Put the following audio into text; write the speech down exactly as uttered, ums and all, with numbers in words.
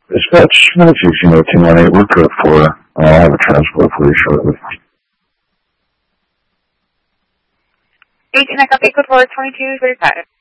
Dispatch, Minnesota, you know, two one eight, we're code four. I'll have a transport for you shortly. eighteen, I copy, code four, twenty-two thirty-five.